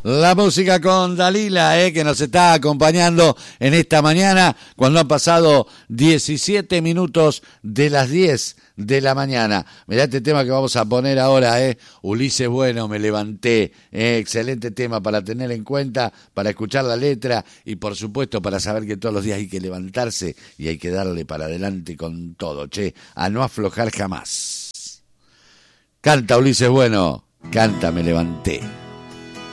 La música con Dalila, que nos está acompañando en esta mañana cuando han pasado 17 minutos de las 10 de la mañana. Mirá este tema que vamos a poner ahora, Ulises Bueno, Me Levanté. Excelente tema para tener en cuenta, para escuchar la letra y por supuesto para saber que todos los días hay que levantarse y hay que darle para adelante con todo, a no aflojar jamás. Canta Ulises Bueno, canta Me Levanté.